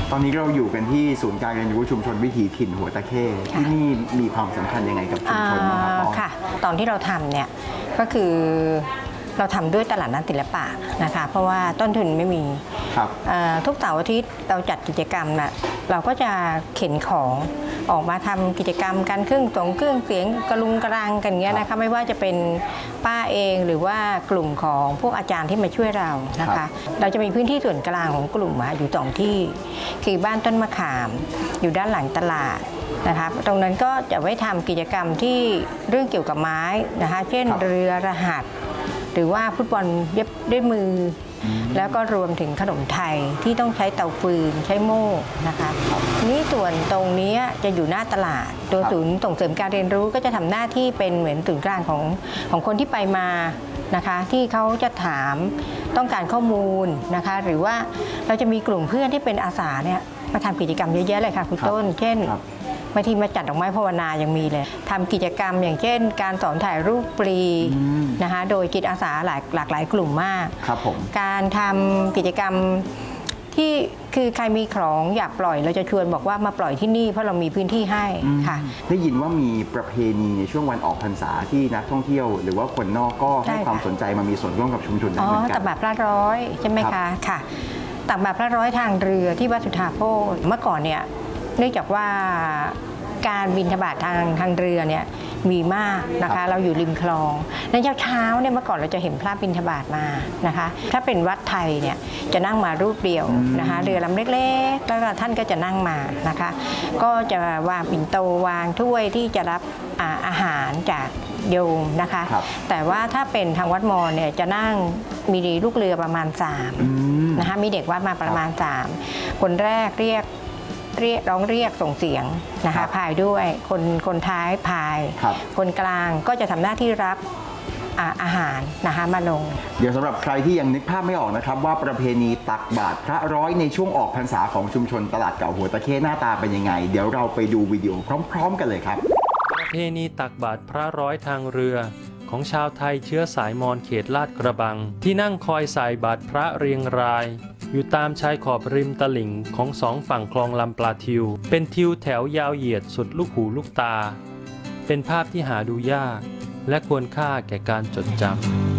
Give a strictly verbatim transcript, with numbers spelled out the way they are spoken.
ตอนนี้เราอยู่กันที่ศูนย์การเรียนรู้ชุมชนวิถีถิ่นหัวตะเข้ที่นี่มีความสำคัญยังไงกับชุมชนบ้างครับค่ะตอนที่เราทำเนี่ยก็คือเราทำด้วยตลาดนัดศิลปะนะคะเพราะว่าต้นทุนไม่มีทุกเสาร์อาทิตย์เราจัดกิจกรรมนะเราก็จะเข็นของออกมาทำกิจกรรมกันเครื่องสงเครื่องเสียงกระลุงกระรังกันเงี้ยนะคะไม่ว่าจะเป็นป้าเองหรือว่ากลุ่มของพวกอาจารย์ที่มาช่วยเรานะคะเราจะมีพื้นที่ส่วนกลางของกลุ่มอยู่สองที่คือบ้านต้นมะขามอยู่ด้านหลังตลาดนะคะตรงนั้นก็จะไว้ทำกิจกรรมที่เรื่องเกี่ยวกับไม้นะคะเช่นเรือรหัสหรือว่าฟุตบอลเย็บด้วยมือแล้วก็รวมถึงขนมไทยที่ต้องใช้เตาฟืนใช้โม่นะคะนี่ส่วนตรงนี้จะอยู่หน้าตลาดตัวศูนย์ส่งเสริมการเรียนรู้ก็จะทำหน้าที่เป็นเหมือนศูนย์กลางของของคนที่ไปมานะคะที่เขาจะถามต้องการข้อมูลนะคะหรือว่าเราจะมีกลุ่มเพื่อนที่เป็นอาสาเนี่ยมาทำกิจกรรมเยอะแยะเลยค่ะคุณต้นเช่นบางทีมาจัดดอกไม้ภาวนายังมีเลยทำกิจกรรมอย่างเช่นการสอนถ่ายรูปฟรีนะคะโดยจิตอาสาหลากหลากหลายกลุ่มมากครับผมการทำกิจกรรมที่คือใครมีของอยากปล่อยเราจะชวนบอกว่ามาปล่อยที่นี่เพราะเรามีพื้นที่ให้ค่ะได้ยินว่ามีประเพณีในช่วงวันออกพรรษาที่นักท่องเที่ยวหรือว่าคนนอกก็ให้ความสนใจมามีส่วนร่วมกับชุมชนได้เหมือนกันตักบาตรพระร้อยใช่ไหมคะค่ะตักบาตรพระร้อยทางเรือที่วัดสุทธาโภชเมื่อก่อนเนี่ยเนื่องจากว่าการบิณฑบาตทางทางเรือเนี่ยมีมากนะคะเราอยู่ริมคลองในเช้าๆเนี่ยเมื่อก่อนเราจะเห็นพระบิณฑบาตมานะคะถ้าเป็นวัดไทยเนี่ยจะนั่งมารูปเดียวนะคะเรือลำเล็กๆแล้วท่านก็จะนั่งมานะคะก็จะวางปิ่นโตวางถ้วยที่จะรับอาหารจากโยมนะคะแต่ว่าถ้าเป็นทางวัดมอญเนี่ยจะนั่งมีลูกเรือประมาณสามนะคะมีเด็กวัดมาประมาณสามคนแรกเรียกเรียกร้องเรียกส่งเสียงนะคะพายด้วยคนคนท้ายพายคนกลางก็จะทำหน้าที่รับอาหารนะคะมาลงเดี๋ยวสำหรับใครที่ยังนึกภาพไม่ออกนะครับว่าประเพณีตักบาตรพระร้อยในช่วงออกพรรษาของชุมชนตลาดเก่าหัวตะเข้หน้าตาเป็นยังไงเดี๋ยวเราไปดูวิดีโอพร้อมๆกันเลยครับประเพณีตักบาตรพระร้อยทางเรือของชาวไทยเชื้อสายมอญเขตลาดกระบังที่นั่งคอยใส่บาตรพระเรียงรายอยู่ตามชายขอบริมตลิ่งของสองฝั่งคลองลำปลาทิวเป็นทิวแถวยาวเหยียดสุดลูกหูลูกตาเป็นภาพที่หาดูยากและควรค่าแก่การจดจำ